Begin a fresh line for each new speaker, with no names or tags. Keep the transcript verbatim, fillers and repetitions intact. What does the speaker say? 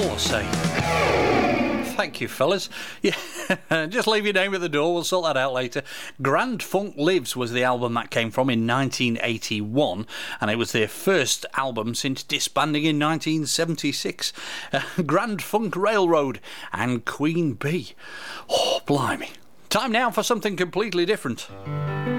all I say. Thank you, fellas. Yeah, just leave your name at the door. We'll sort that out later. Grand Funk Lives was the album that came from in nineteen eighty-one, and it was their first album since disbanding in nineteen seventy-six. Uh, Grand Funk Railroad and Queen Bee. Oh, blimey. Time now for something completely different.